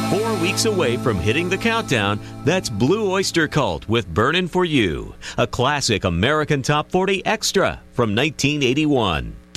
4 weeks away from hitting the countdown, that's Blue Oyster Cult with Burnin' For You, a classic American Top 40 extra from 1981.